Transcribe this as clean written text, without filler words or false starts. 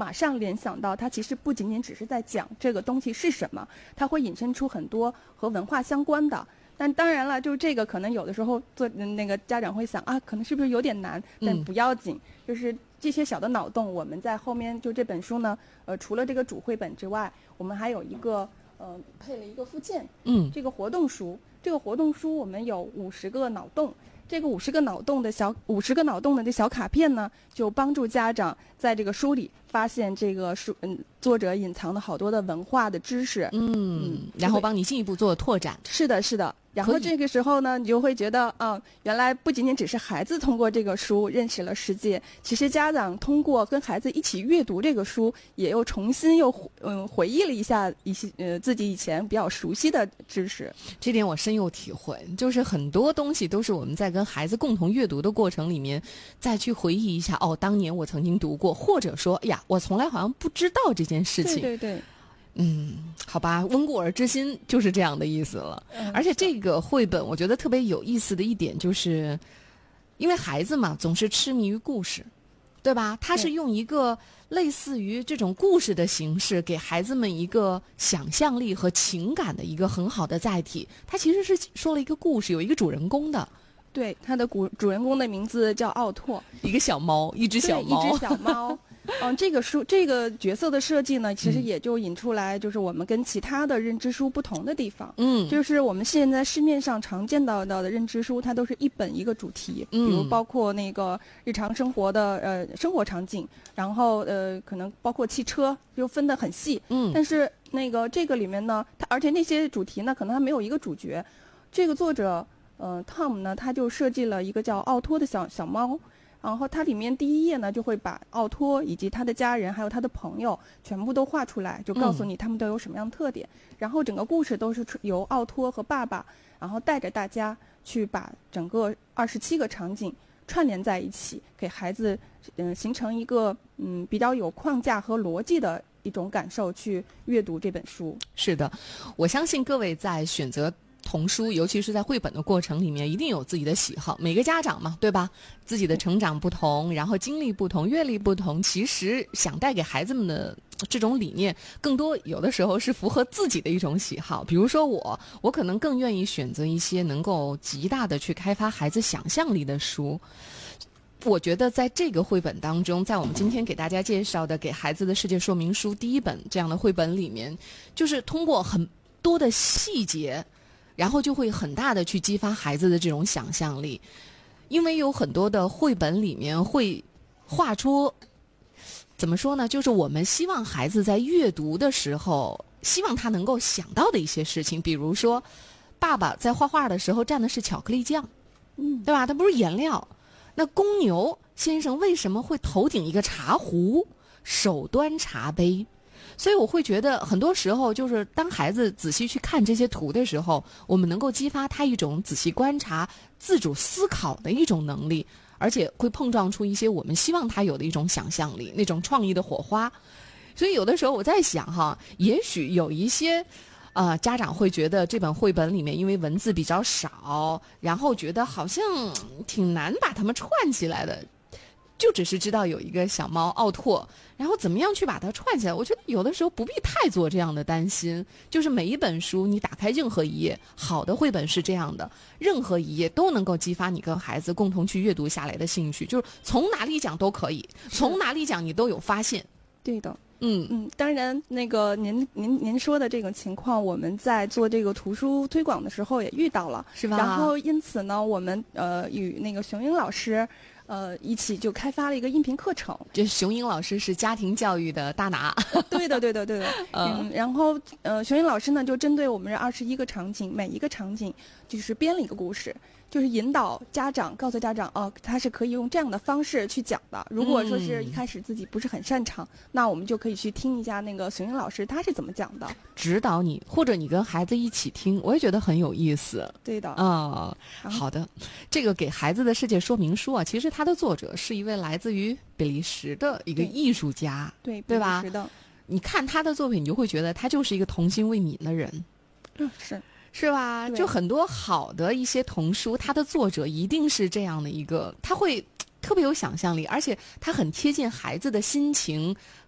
马上联想到它其实不仅仅只是在讲这个东西是什么，它会引申出很多和文化相关的。但当然了，就这个可能有的时候那个家长会想啊，可能是不是有点难？但不要紧，就是这些小的脑洞，我们在后面就这本书呢，除了这个主绘本之外，我们还有一个配了一个附件，这个活动书，我们有50个脑洞。这个50个脑洞的这小卡片呢，就帮助家长在这个书里发现这个作者隐藏的好多的文化的知识， 然后帮你进一步做拓展。 是的，是的。然后这个时候呢，你就会觉得原来不仅仅只是孩子通过这个书认识了世界，其实家长通过跟孩子一起阅读这个书，也又重新回忆了一下自己以前比较熟悉的知识。 这点我深有体会，就是很多东西都是我们在跟孩子共同阅读的过程里面再去回忆一下，当年我曾经读过，或者说呀，我从来好像不知道这件事情。 对对对。 好吧，温故而知新就是这样的意思了。而且这个绘本我觉得特别有意思的一点就是，因为孩子嘛总是痴迷于故事，对吧？他是用一个类似于这种故事的形式给孩子们一个想象力和情感的一个很好的载体。他其实是说了一个故事，有一个主人公的。 对，他的主人公的名字叫奥拓， 一个小猫，一只小猫。这个角色的设计呢，其实也就引出来，就是我们跟其他的认知书不同的地方。就是我们现在市面上常见到的认知书，它都是一本一个主题，比如包括那个日常生活的生活场景，然后可能包括汽车，就分得很细。但是那个这个里面呢，而且那些主题呢，可能还没有一个主角。这个作者Tom 呢，他就设计了一个叫奥托的小猫。然后它里面第一页呢，就会把奥托以及他的家人还有他的朋友全部都画出来，就告诉你他们都有什么样的特点。然后整个故事都是由奥托和爸爸，然后带着大家去把整个27个场景串联在一起，给孩子形成一个比较有框架和逻辑的一种感受去阅读这本书。 是的，我相信各位在选择童书，尤其是在绘本的过程里面，一定有自己的喜好。每个家长嘛，对吧？自己的成长不同，然后经历不同，阅历不同，其实想带给孩子们的这种理念，更多有的时候是符合自己的一种喜好。比如说我可能更愿意选择一些能够极大的去开发孩子想象力的书。我觉得在这个绘本当中，在我们今天给大家介绍的《给孩子的世界说明书》第一本这样的绘本里面，就是通过很多的细节，然后就会很大的去激发孩子的这种想象力。因为有很多的绘本里面会画出，怎么说呢，就是我们希望孩子在阅读的时候，希望他能够想到的一些事情。比如说爸爸在画画的时候蘸的是巧克力酱，对吧？它不是颜料。那公牛先生为什么会头顶一个茶壶，手端茶杯？所以我会觉得很多时候就是当孩子仔细去看这些图的时候，我们能够激发他一种仔细观察、自主思考的一种能力，而且会碰撞出一些我们希望他有的一种想象力，那种创意的火花。所以有的时候我在想哈，也许有一些家长会觉得这本绘本里面因为文字比较少，然后觉得好像挺难把它们串起来的，就只是知道有一个小猫奥拓，然后怎么样去把它串起来。我觉得有的时候不必太做这样的担心，就是每一本书你打开任何一页，好的绘本是这样的，任何一页都能够激发你跟孩子共同去阅读下来的兴趣，就是从哪里讲都可以，从哪里讲你都有发现。 对的。当然，那个您说的这个情况，我们在做这个图书推广的时候也遇到了， 是吧？ 然后因此呢，我们与那个熊英老师一起就开发了一个音频课程。 这熊英老师是家庭教育的大拿。 对的。然后熊英老师呢就针对我们这21个场景，每一个场景就是编了一个故事。就是引导家长，告诉家长他是可以用这样的方式去讲的。如果说是一开始自己不是很擅长，那我们就可以去听一下那个熊英老师他是怎么讲的， 指导你，或者你跟孩子一起听，我也觉得很有意思。 对的。 好的。这个给孩子的世界说明书啊，其实它的作者是一位来自于比利时的一个艺术家，对吧？ 比利时的。 你看他的作品，你就会觉得他就是一个童心未泯的人。是吧？就很多好的一些童书，它的作者一定是这样的一个，他会特别有想象力，而且他很贴近孩子的心情